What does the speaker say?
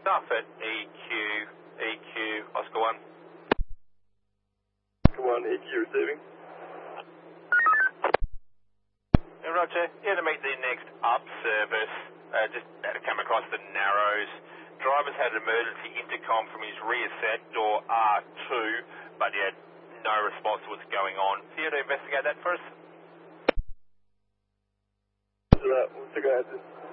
Stuff at EQ, Oscar 1. Oscar 1, EQ receiving. Roger, here to meet the next up service. Just had to come across the Narrows. Driver's had an emergency intercom from his rear set, door R2, but he had no response to what's going on. So you had to investigate that for us? We'll check out this.